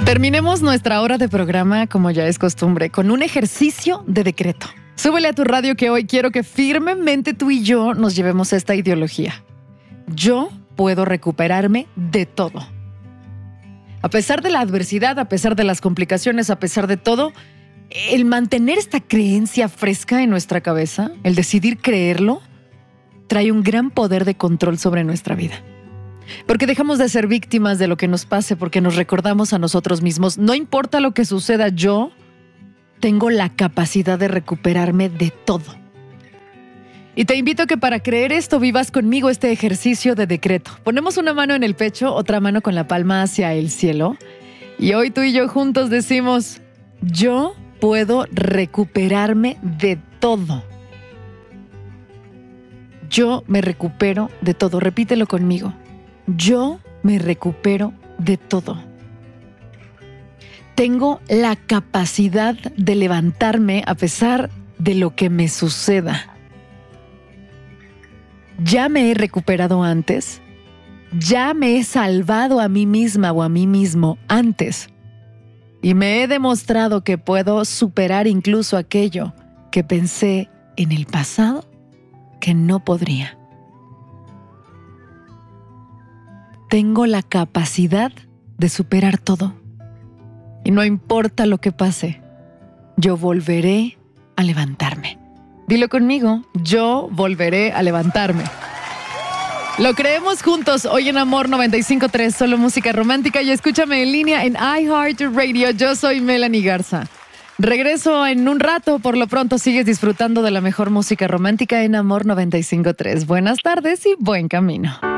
Terminemos nuestra hora de programa, como ya es costumbre, con un ejercicio de decreto. Súbele a tu radio que hoy quiero que firmemente tú y yo nos llevemos esta ideología. Yo puedo recuperarme de todo. A pesar de la adversidad, a pesar de las complicaciones, a pesar de todo, el mantener esta creencia fresca en nuestra cabeza, el decidir creerlo, trae un gran poder de control sobre nuestra vida. Porque dejamos de ser víctimas de lo que nos pase, porque nos recordamos a nosotros mismos. No importa lo que suceda, yo tengo la capacidad de recuperarme de todo. Y te invito a que para creer esto vivas conmigo este ejercicio de decreto. Ponemos una mano en el pecho, otra mano con la palma hacia el cielo. Y hoy tú y yo juntos decimos, yo puedo recuperarme de todo. Yo me recupero de todo. Repítelo conmigo. Yo me recupero de todo. Tengo la capacidad de levantarme a pesar de lo que me suceda. Ya me he recuperado antes. Ya me he salvado a mí misma o a mí mismo antes. Y me he demostrado que puedo superar incluso aquello que pensé en el pasado que no podría. Tengo la capacidad de superar todo. Y no importa lo que pase, yo volveré a levantarme. Dilo conmigo, yo volveré a levantarme. Lo creemos juntos hoy en Amor 95.3, solo música romántica, y escúchame en línea en iHeartRadio. Yo soy Melanie Garza. Regreso en un rato, por lo pronto sigues disfrutando de la mejor música romántica en Amor 95.3. Buenas tardes y buen camino.